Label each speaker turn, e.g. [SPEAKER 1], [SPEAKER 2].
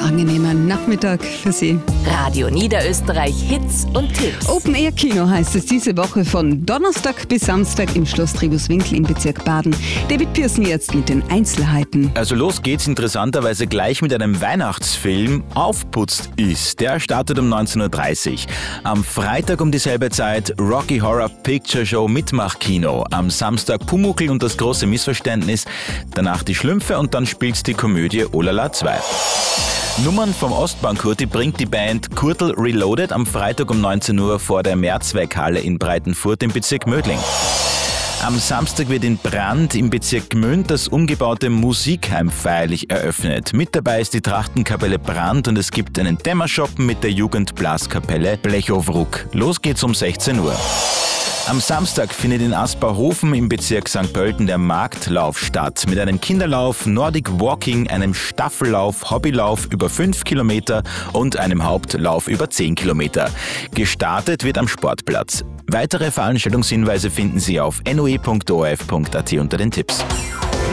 [SPEAKER 1] angenehmer Nachmittag für Sie.
[SPEAKER 2] Radio Niederösterreich Hits und Tipps.
[SPEAKER 1] Open Air Kino heißt es diese Woche von Donnerstag bis Samstag im Schloss Tribuswinkel im Bezirk Baden. David Pearson jetzt mit den Einzelheiten.
[SPEAKER 3] Also los geht's interessanterweise gleich mit einem Weihnachtsfilm. Aufputzt ist. Der startet um 19.30 Uhr. Am Freitag um dieselbe Zeit Rocky Horror Picture Show Mitmachkino. Am Samstag Pumuckl und das große Missverständnis. Danach die Schlümpfe und dann spielt's die Komödie Olala 2. Nummern vom Ostbankurti bringt die Band Kurtl Reloaded am Freitag um 19 Uhr vor der Mehrzweckhalle in Breitenfurt im Bezirk Mödling. Am Samstag wird in Brand im Bezirk Gmünd das umgebaute Musikheim feierlich eröffnet. Mit dabei ist die Trachtenkapelle Brand und es gibt einen Dämmerschoppen mit der Jugendblaskapelle Blechowruck. Los geht's um 16 Uhr. Am Samstag findet in Asperhofen im Bezirk St. Pölten der Marktlauf statt. Mit einem Kinderlauf, Nordic Walking, einem Staffellauf, Hobbylauf über 5 Kilometer und einem Hauptlauf über 10 Kilometer. Gestartet wird am Sportplatz. Weitere Veranstaltungshinweise finden Sie auf noe.orf.at unter den Tipps.